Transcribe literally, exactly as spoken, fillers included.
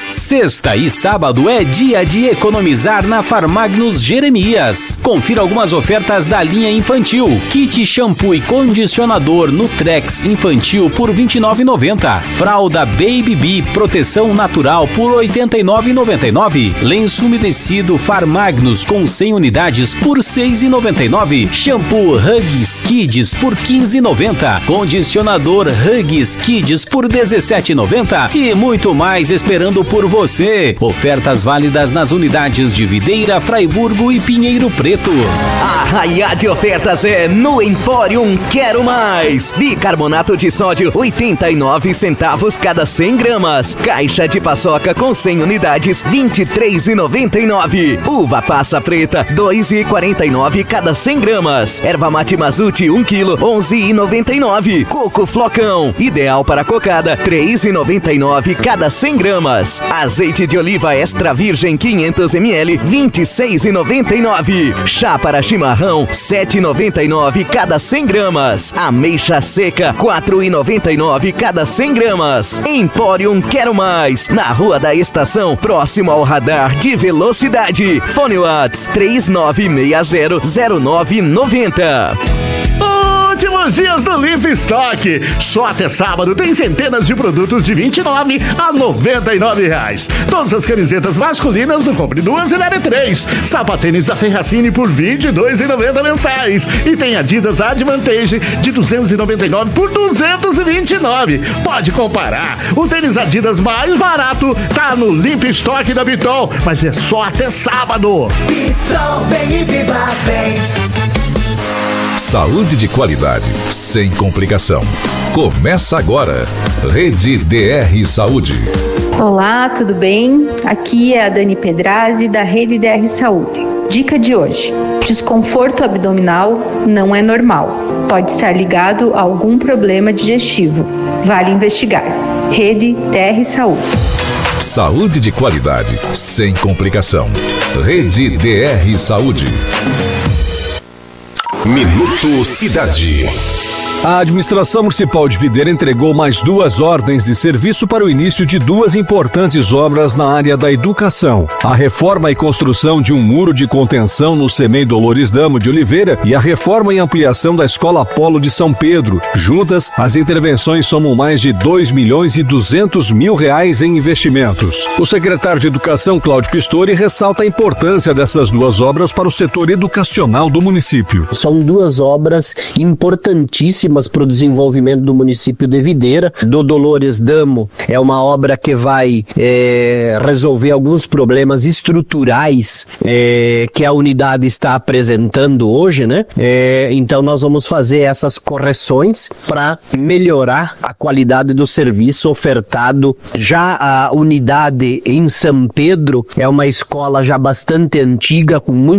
Sexta e sábado é dia de economizar na Farmagnos Jeremias. Confira algumas ofertas da linha infantil. Kit shampoo e condicionador Nutrex infantil por vinte e nove reais e noventa centavos. Fralda Baby Bee proteção natural por oitenta e nove reais e noventa e nove centavos. Lenço umedecido Farmagnos com cem unidades por seis reais e noventa e nove centavos. Shampoo Huggies Kids por quinze reais e noventa centavos. Condicionador Huggies Kids por dezessete reais e noventa centavos. E muito mais esperando por você. Ofertas válidas nas unidades de Videira, Fraiburgo e Pinheiro Preto. A raia de ofertas é no Emporium Quero Mais. Bicarbonato de sódio, oitenta e nove centavos cada cem gramas. Caixa de paçoca com cem unidades, vinte e três reais e noventa e nove centavos. Uva passa preta, dois reais e quarenta e nove centavos cada cem gramas. Erva mate Mazute, um quilo, onze reais e noventa e nove centavos. Coco flocão, ideal para cocada, três reais e noventa e nove centavos cada cem gramas. Azeite de oliva extra virgem, quinhentos mililitros, vinte e seis reais e noventa e nove centavos. Chá para chimarrão, sete reais e noventa e nove centavos cada cem gramas. Ameixa seca, quatro reais e noventa e nove centavos cada cem gramas. Emporium Quero Mais, na Rua da Estação, próximo ao radar de velocidade. Fone Whats três nove seis zero zero nove nove zero. Últimos dias do Limp Stock. Só até sábado tem centenas de produtos de vinte e nove a noventa e nove reais. Todas as camisetas masculinas no Compre Duas e Leve Três. Sapatênis da Ferracini por vinte e dois reais e noventa centavos mensais. E tem Adidas Advantage de duzentos e noventa e nove reais por duzentos e vinte e nove reais. Pode comparar. O tênis Adidas mais barato tá no Limp Stock da Bitol, mas é só até sábado. Bitol, vem e viva bem. Saúde de qualidade, sem complicação. Começa agora. Rede D R Saúde. Olá, tudo bem? Aqui é a Dani Pedrazzi da Rede D R Saúde. Dica de hoje: desconforto abdominal não é normal. Pode estar ligado a algum problema digestivo. Vale investigar. Rede D R Saúde. Saúde de qualidade, sem complicação. Rede D R Saúde. Minuto Cidade. A administração municipal de Videira entregou mais duas ordens de serviço para o início de duas importantes obras na área da educação. A reforma e construção de um muro de contenção no C M E I Dolores Damo de Oliveira e a reforma e ampliação da Escola Polo de São Pedro. Juntas, as intervenções somam mais de dois milhões e duzentos mil reais em investimentos. O secretário de Educação, Cláudio Pistori, ressalta a importância dessas duas obras para o setor educacional do município. São duas obras importantíssimas para o desenvolvimento do município de Videira. Do Dolores Damo é uma obra que vai é, resolver alguns problemas estruturais é, que a unidade está apresentando hoje, né? É, então nós vamos fazer essas correções para melhorar a qualidade do serviço ofertado. Já a unidade em São Pedro é uma escola já bastante antiga, com muito